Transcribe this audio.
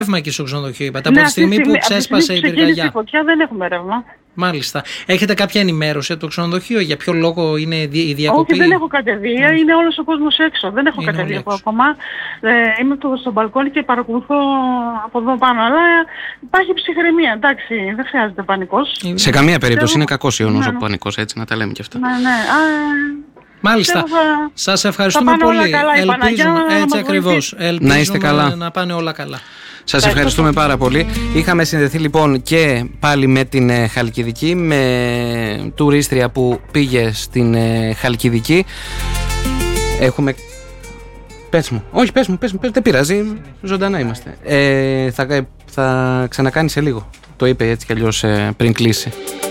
ρεύμα εκεί στο ξενοδοχείο, είπατε. Από τη στιγμή που ξέσπασε η πυρκαγιά. Η φωτιά δεν έχουμε ρεύμα. Μάλιστα. Έχετε κάποια ενημέρωση από το ξενοδοχείο για ποιο λόγο είναι η διακοπή? Όχι, δεν έχω κατεβεί. Είναι όλος ο κόσμος έξω. Δεν έχω κατεβεί από ακόμα. Είμαι στο μπαλκόνι και παρακολουθώ από εδώ πάνω. Αλλά υπάρχει ψυχραιμία. Εντάξει, δεν χρειάζεται πανικός. Σε καμία περίπτωση είναι κακός ιονός ο πανικός, έτσι να τα λέμε και αυτά. Ναι. Μάλιστα. Σας ευχαριστούμε πολύ. Ελπίζουμε, έτσι ακριβώς. Να είστε καλά. Να πάνε όλα καλά. Σας ευχαριστούμε πάρα πολύ. Είχαμε συνδεθεί λοιπόν και πάλι με την Χαλκιδική, με τουρίστρια που πήγε στην Χαλκιδική. Έχουμε... Πες μου, δεν πειράζει, ζωντανά είμαστε. Θα ξανακάνει σε λίγο. Το είπε έτσι κι αλλιώς πριν κλείσει.